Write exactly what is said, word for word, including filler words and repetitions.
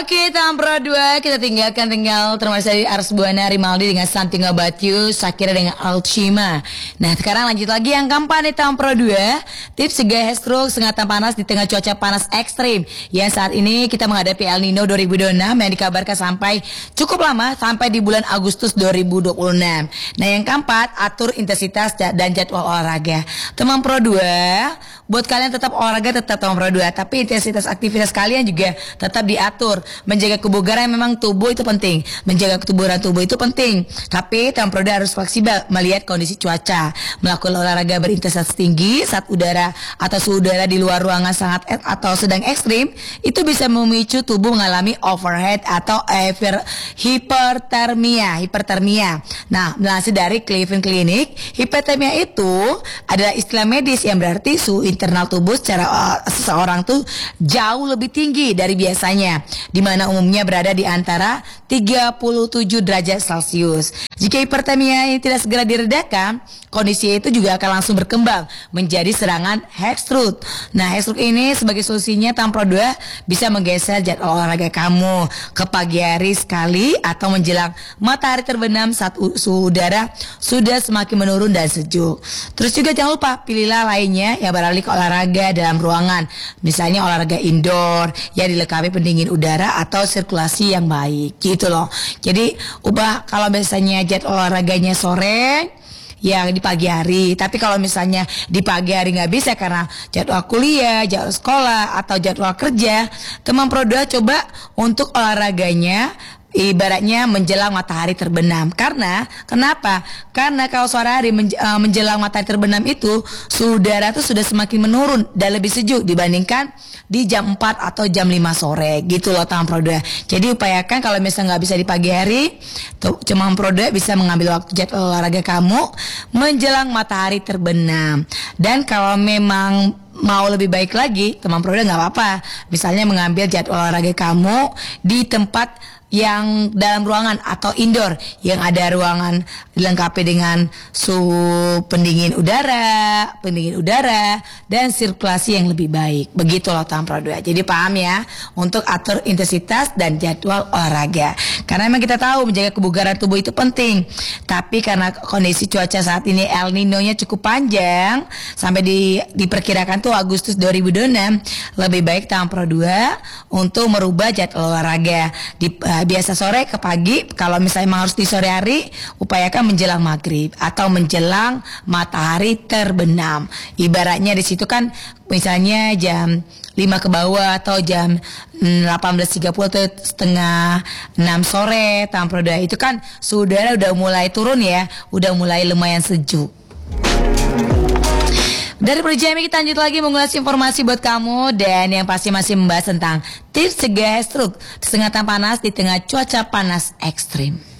Oke, Tampro dua kita tinggalkan tinggal termasuk dari Ars Buana Rimaldi dengan Something About You, Shakira dengan Alchima. Nah, sekarang lanjut lagi yang keempat nih Tampro dua. Tips cegah heat stroke sengatan panas di tengah cuaca panas ekstrim. Yang saat ini kita menghadapi El Nino dua ribu dua puluh enam yang dikabarkan sampai cukup lama, sampai di bulan Agustus dua ribu dua puluh enam. Nah, yang keempat, atur intensitas dan jadwal olahraga. Teman Pro dua, buat kalian tetap olahraga tetap teman Pro dua, tapi intensitas aktivitas kalian juga tetap diatur. Menjaga kebugaran memang tubuh itu penting, menjaga ketuburan tubuh itu penting, tapi teman Pro dua harus fleksibel melihat kondisi cuaca. Melakukan olahraga berintensitas tinggi saat udara atau suhu udara di luar ruangan sangat atau sedang ekstrim itu bisa memicu tubuh mengalami overheat atau hyper, hipertermia hipertermia. Nah, melansir dari Cleveland Clinic, hipertermia itu adalah istilah medis yang berarti suhu internal tubuh secara uh, seseorang tuh jauh lebih tinggi dari biasanya, di mana umumnya berada di antara tiga puluh tujuh derajat Celcius. Jika hipertermia ini tidak segera diredakan, kondisi itu juga akan langsung berkembang menjadi serangan heat stroke. Nah, heat stroke ini sebagai solusinya Tampro dua bisa menggeser jadwal olahraga kamu ke pagi hari sekali atau menjelang matahari terbenam saat suhu udara sudah semakin menurun dan sejuk. Terus juga jangan lupa pilihlah lainnya yang beralih ke olahraga dalam ruangan, misalnya olahraga indoor yang dilengkapi pendingin udara atau sirkulasi yang baik gitu loh. Jadi ubah kalau biasanya jadwal olahraganya sore yang di pagi hari, tapi kalau misalnya di pagi hari nggak bisa karena jadwal kuliah, jadwal sekolah atau jadwal kerja, teman Pro dua coba untuk olahraganya ibaratnya menjelang matahari terbenam. Karena kenapa? Karena kalau sore hari menj uh, menjelang matahari terbenam itu suhu udara itu sudah semakin menurun dan lebih sejuk dibandingkan di jam empat atau jam lima sore gitu loh Taman Pro dua. Jadi upayakan kalau misalnya nggak bisa di pagi hari, Taman Pro dua bisa mengambil waktu jadwal olahraga kamu menjelang matahari terbenam. Dan kalau memang mau lebih baik lagi, teman Pro dua nggak apa-apa, misalnya mengambil jadwal olahraga kamu di tempat yang dalam ruangan atau indoor yang ada ruangan dilengkapi dengan suhu pendingin udara, pendingin udara dan sirkulasi yang lebih baik. Begitulah Taman Pro dua. Jadi paham ya untuk atur intensitas dan jadwal olahraga. Karena memang kita tahu menjaga kebugaran tubuh itu penting. Tapi karena kondisi cuaca saat ini El Nino-nya cukup panjang sampai di diperkirakan tuh Agustus dua ribu dua puluh enam, lebih baik Taman Pro dua untuk merubah jadwal olahraga di biasa sore ke pagi. Kalau misalnya memang harus di sore hari, upayakan menjelang maghrib atau menjelang matahari terbenam. Ibaratnya di situ kan misalnya jam lima ke bawah atau jam delapan belas tiga puluh atau setengah enam sore Taman Pro dua itu kan suhu udara udah mulai turun ya, udah mulai lumayan sejuk. Dari Perjami kita lanjut lagi mengulas informasi buat kamu, dan yang pasti masih membahas tentang tips cegah heat stroke sengatan panas di tengah cuaca panas ekstrim.